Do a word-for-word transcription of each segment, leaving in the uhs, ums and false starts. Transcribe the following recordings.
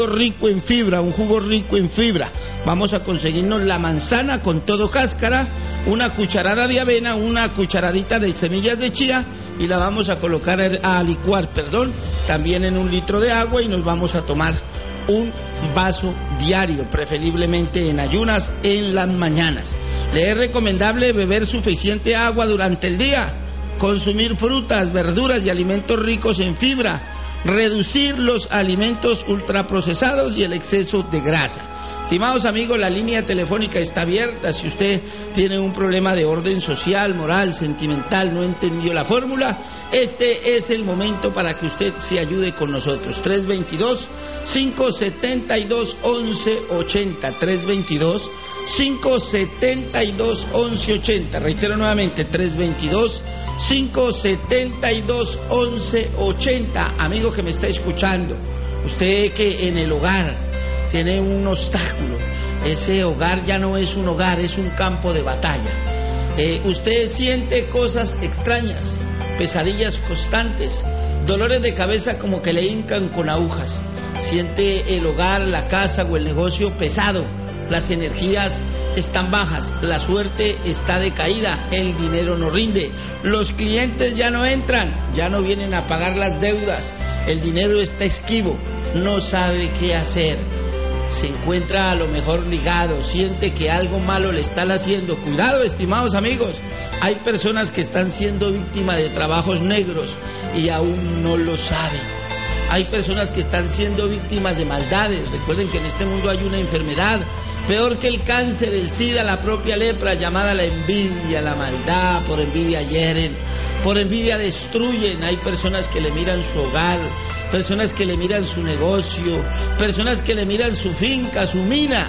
rico en fibra, un jugo rico en fibra. Vamos a conseguirnos la manzana con todo cáscara, una cucharada de avena, una cucharadita de semillas de chía y la vamos a colocar a licuar, perdón, también en un litro de agua y nos vamos a tomar un vaso diario, preferiblemente en ayunas en las mañanas. Le es recomendable beber suficiente agua durante el día, consumir frutas, verduras y alimentos ricos en fibra, reducir los alimentos ultraprocesados y el exceso de grasa. Estimados amigos, la línea telefónica está abierta. Si usted tiene un problema de orden social, moral, sentimental, no entendió la fórmula, este es el momento para que usted se ayude con nosotros. tres veintidós, cinco setenta y dos, once ochenta, tres veintidós, cinco setenta y dos, once ochenta. Reitero nuevamente, tres veintidós, cinco setenta y dos, once ochenta. Amigo que me está escuchando, usted que en el hogar tiene un obstáculo, ese hogar ya no es un hogar, es un campo de batalla. Eh, usted siente cosas extrañas, pesadillas constantes, dolores de cabeza como que le hincan con agujas. Siente el hogar, la casa o el negocio pesado, las energías están bajas, la suerte está decaída, el dinero no rinde, los clientes ya no entran, ya no vienen a pagar las deudas, el dinero está esquivo, no sabe qué hacer. Se encuentra a lo mejor ligado, siente que algo malo le están haciendo. Cuidado, estimados amigos, hay personas que están siendo víctimas de trabajos negros y aún no lo saben. Hay personas que están siendo víctimas de maldades. Recuerden que en este mundo hay una enfermedad peor que el cáncer, el sida, la propia lepra, llamada la envidia, la maldad. Por envidia hieren, por envidia destruyen. Hay personas que le miran su hogar, personas que le miran su negocio, personas que le miran su finca, su mina.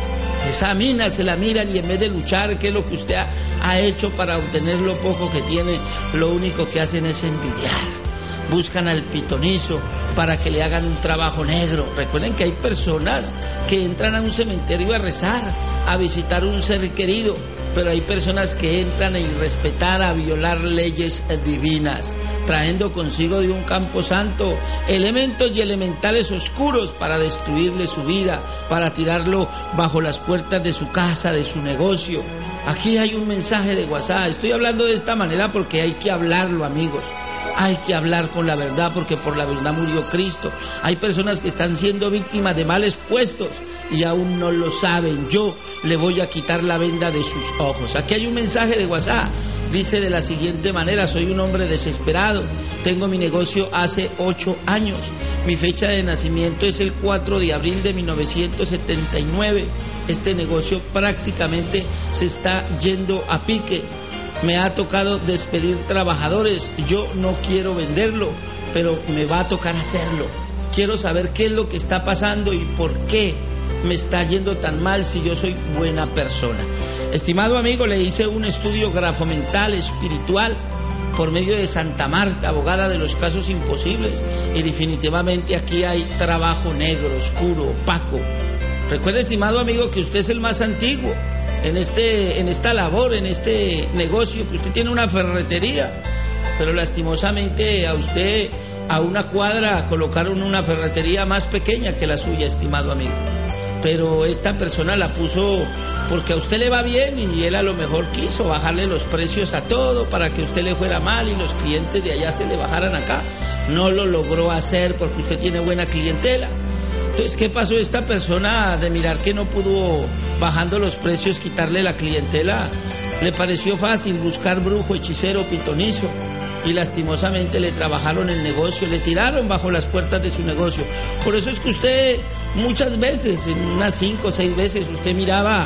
Esa mina se la miran y en vez de luchar, ¿qué es lo que usted ha, ha hecho para obtener lo poco que tiene? Lo único que hacen es envidiar. Buscan al pitonizo para que le hagan un trabajo negro. Recuerden que hay personas que entran a un cementerio a rezar, a visitar un ser querido, pero hay personas que entran a irrespetar, a violar leyes divinas, trayendo consigo de un campo santo elementos y elementales oscuros para destruirle su vida, para tirarlo bajo las puertas de su casa, de su negocio. Aquí hay un mensaje de WhatsApp. Estoy hablando de esta manera porque hay que hablarlo, amigos. Hay que hablar con la verdad, porque por la verdad murió Cristo. Hay personas que están siendo víctimas de males puestos y aún no lo saben. Yo le voy a quitar la venda de sus ojos. Aquí hay un mensaje de WhatsApp. Dice de la siguiente manera: soy un hombre desesperado, tengo mi negocio hace ocho años, mi fecha de nacimiento es el cuatro de abril de mil novecientos setenta y nueve, este negocio prácticamente se está yendo a pique, me ha tocado despedir trabajadores, yo no quiero venderlo, pero me va a tocar hacerlo, quiero saber qué es lo que está pasando y por qué me está yendo tan mal si yo soy buena persona. Estimado amigo, le hice un estudio grafomental espiritual por medio de Santa Marta, abogada de los casos imposibles, y definitivamente aquí hay trabajo negro, oscuro, opaco. Recuerde, estimado amigo, que usted es el más antiguo en este, en esta labor, en este negocio, que usted tiene una ferretería, pero lastimosamente a usted a una cuadra colocaron una ferretería más pequeña que la suya, estimado amigo. Pero esta persona la puso porque a usted le va bien y él a lo mejor quiso bajarle los precios a todo para que a usted le fuera mal y los clientes de allá se le bajaran acá. No lo logró hacer porque usted tiene buena clientela. Entonces, ¿qué pasó? Esta persona, de mirar que no pudo bajando los precios quitarle la clientela, le pareció fácil buscar brujo, hechicero, pitonizo, y lastimosamente le trabajaron el negocio, le tiraron bajo las puertas de su negocio. Por eso es que usted muchas veces, en unas cinco o seis veces, usted miraba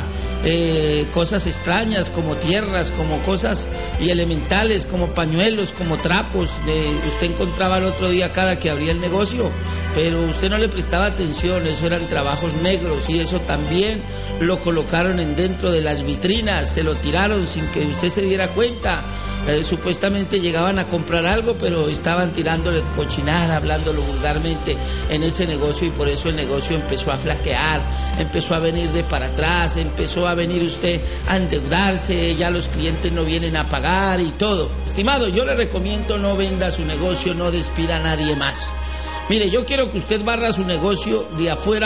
eh, cosas extrañas como tierras, como cosas y elementales, como pañuelos, como trapos. Eh, usted encontraba el otro día cada que abría el negocio, pero usted no le prestaba atención. Eso eran trabajos negros y eso también lo colocaron en dentro de las vitrinas, se lo tiraron sin que usted se diera cuenta. Eh, supuestamente llegaban a comprar algo, pero estaban tirándole cochinada, hablándolo vulgarmente en ese negocio, y por eso el negocio empezó a flaquear, empezó a venir de para atrás, empezó a venir usted a endeudarse, ya los clientes no vienen a pagar y todo. Estimado, yo le recomiendo no venda su negocio, no despida a nadie más. Mire, yo quiero que usted barra su negocio de afuera